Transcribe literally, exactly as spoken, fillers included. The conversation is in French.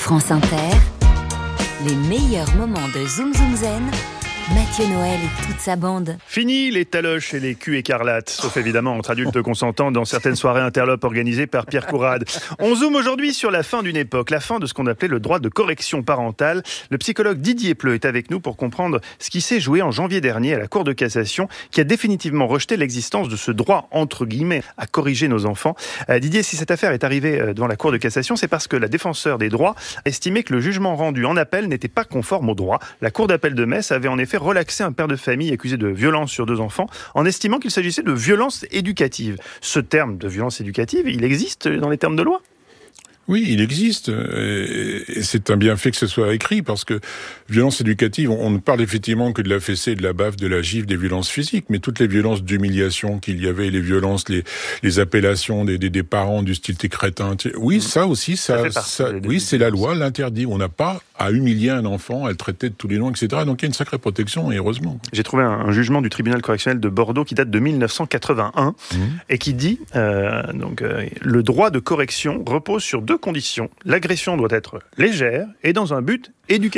France Inter, les meilleurs moments de Zoom Zoom Zen, Mathieu Noël et toute sa bande. Fini les taloches et les culs écarlates, sauf évidemment entre adultes consentants dans certaines soirées interlopes organisées par Pierre Courade. On zoome aujourd'hui sur la fin d'une époque, la fin de ce qu'on appelait le droit de correction parentale. Le psychologue Didier Pleu est avec nous pour comprendre ce qui s'est joué en janvier dernier à la Cour de cassation, qui a définitivement rejeté l'existence de ce droit, entre guillemets, à corriger nos enfants. Euh, Didier, si cette affaire est arrivée devant la Cour de cassation, c'est parce que la défenseure des droits estimait que le jugement rendu en appel n'était pas conforme au droit. La Cour d'appel de Metz avait en effet relaxer un père de famille accusé de violence sur deux enfants en estimant qu'il s'agissait de violence éducative. Ce terme de violence éducative, il existe dans les termes de loi ? Oui, il existe, et c'est un bienfait que ce soit écrit, parce que violence éducative, on ne parle effectivement que de la fessée, de la baffe, de la gifle, des violences physiques, mais toutes les violences d'humiliation qu'il y avait, les violences, les, les appellations des, des, des parents du style t'es crétin, oui, ça aussi, ça, ça, ça oui, c'est la loi, l'interdit. On n'a pas à humilier un enfant, à le traiter de tous les noms, et cetera. Donc il y a une sacrée protection, et heureusement. J'ai trouvé un, un jugement du tribunal correctionnel de Bordeaux qui date de mille neuf cent quatre-vingt-un mmh. et qui dit euh, donc euh, le droit de correction repose sur deux conditions. L'agression doit être légère et dans un but éducatif.